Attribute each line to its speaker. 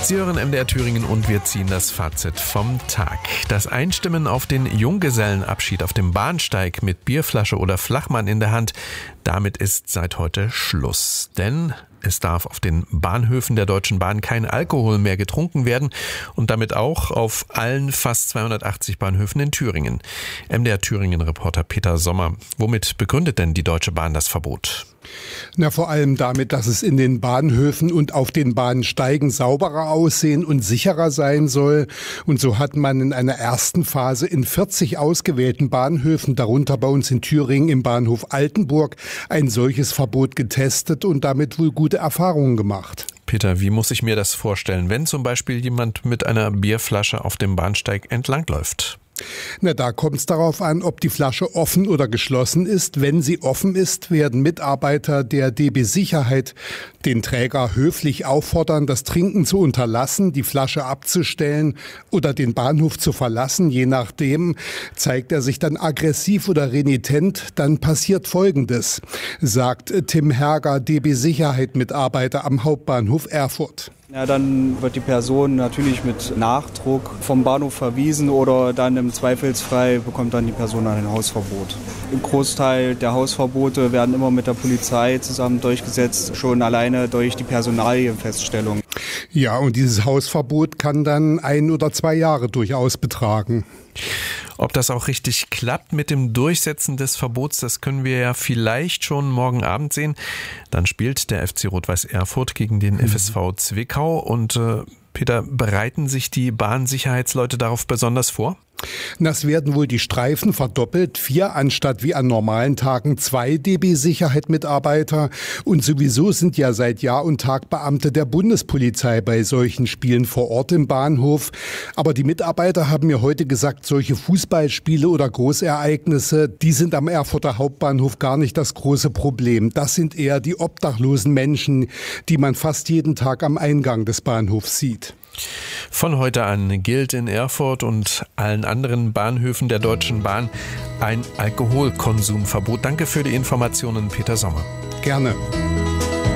Speaker 1: Sie hören MDR Thüringen und wir ziehen das Fazit vom Tag. Das Einstimmen auf den Junggesellenabschied auf dem Bahnsteig mit Bierflasche oder Flachmann in der Hand, damit ist seit heute Schluss. Denn es darf auf den Bahnhöfen der Deutschen Bahn kein Alkohol mehr getrunken werden und damit auch auf allen fast 280 Bahnhöfen in Thüringen. MDR Thüringen-Reporter Peter Sommer. Womit begründet denn die Deutsche Bahn das Verbot?
Speaker 2: Vor allem damit, dass es in den Bahnhöfen und auf den Bahnsteigen sauberer aussehen und sicherer sein soll. Und so hat man in einer ersten Phase in 40 ausgewählten Bahnhöfen, darunter bei uns in Thüringen im Bahnhof Altenburg, ein solches Verbot getestet und damit wohl gute Erfahrungen gemacht.
Speaker 1: Peter, wie muss ich mir das vorstellen, wenn zum Beispiel jemand mit einer Bierflasche auf dem Bahnsteig entlangläuft?
Speaker 2: Da kommt es darauf an, ob die Flasche offen oder geschlossen ist. Wenn sie offen ist, werden Mitarbeiter der DB Sicherheit den Träger höflich auffordern, das Trinken zu unterlassen, die Flasche abzustellen oder den Bahnhof zu verlassen. Je nachdem zeigt er sich dann aggressiv oder renitent, dann passiert Folgendes, sagt Tim Herger, DB Sicherheit Mitarbeiter am Hauptbahnhof Erfurt.
Speaker 3: Ja, dann wird die Person natürlich mit Nachdruck vom Bahnhof verwiesen oder dann im Zweifelsfall bekommt dann die Person ein Hausverbot. Im Großteil der Hausverbote werden immer mit der Polizei zusammen durchgesetzt, schon alleine durch die Personalienfeststellung.
Speaker 2: Ja, und dieses Hausverbot kann dann 1 oder 2 Jahre durchaus betragen.
Speaker 1: Ob das auch richtig klappt mit dem Durchsetzen des Verbots, das können wir ja vielleicht schon morgen Abend sehen. Dann spielt der FC Rot-Weiß Erfurt gegen den FSV Zwickau. Und Peter, bereiten sich die Bahnsicherheitsleute darauf besonders vor?
Speaker 2: Das werden wohl die Streifen verdoppelt, 4 anstatt wie an normalen Tagen 2 DB-Sicherheit-Mitarbeiter. Und sowieso sind ja seit Jahr und Tag Beamte der Bundespolizei bei solchen Spielen vor Ort im Bahnhof. Aber die Mitarbeiter haben mir heute gesagt, solche Fußballspiele oder Großereignisse, die sind am Erfurter Hauptbahnhof gar nicht das große Problem. Das sind eher die obdachlosen Menschen, die man fast jeden Tag am Eingang des Bahnhofs sieht.
Speaker 1: Von heute an gilt in Erfurt und allen anderen Bahnhöfen der Deutschen Bahn ein Alkoholkonsumverbot. Danke für die Informationen, Peter Sommer.
Speaker 2: Gerne.